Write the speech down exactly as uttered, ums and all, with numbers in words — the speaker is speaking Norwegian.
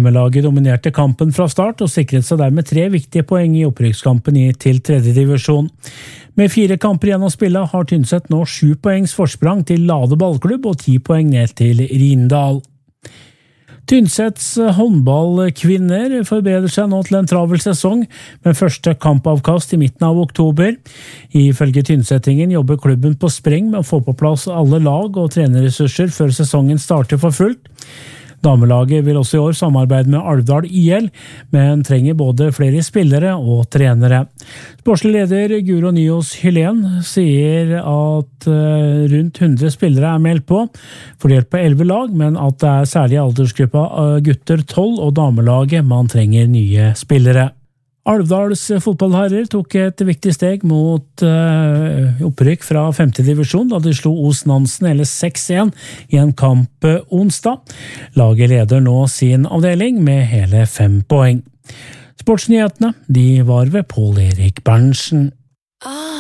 Hjemmelaget dominerte kampen fra start og sikret seg dermed tre viktige poeng i opprykkskampen i til tredje divisjon. Med fire kamper igjen å spille har Tynset nå sju poengs forsprang til Lade ballklubb og ti poeng ned til Rindal. Tynsets håndballkvinner forbereder seg nå til en travel sesong med første kampavkast i midten av oktober. Ifølge Tynsettingen jobber klubben på spreng med å få på plass alle lag og trenerressurser før sesongen starter for fullt. Damelaget vil også i år samarbeide med Alvdal I L, men trenger både flere spillere og trenere. Sportslig leder Guro Nyhus Hylén sier at rundt hundre spillere er meldt på, fordelt på elleve lag, men at det er særlig aldersgruppa gutter tolv og damelaget man trenger nye spillere. Alvdals fotballherrer tok et viktig steg mot uh, opprykk fra femte divisjon da de slo Os Nansen hele seks en i en kamp onsdag. Laget leder nå sin avdeling med hele fem poeng. Sportsnyhetene de var ved Pål Erik Berntsen.